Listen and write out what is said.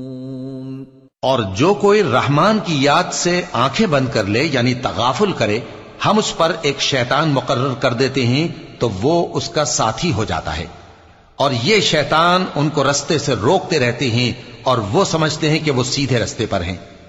और जो कोई रहमान की याद से आंखें बंद कर ले यानी तगाफुल करे, हम उस पर एक शैतान मुकर्रर कर देते हैं तो वो उसका साथी हो जाता है। और ये शैतान उनको रस्ते से रोकते रहते हैं और वो समझते हैं कि वो सीधे रस्ते पर हैं।